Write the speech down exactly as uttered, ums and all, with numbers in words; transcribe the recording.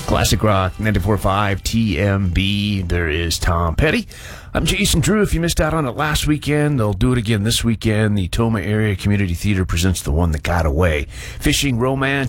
Classic Rock ninety-four point five T M B. There is Tom Petty. I'm Jason Drew. If you missed out on it last weekend, they'll do it again this weekend. The Toma Area Community Theater presents The One That Got Away. Fishing, romance,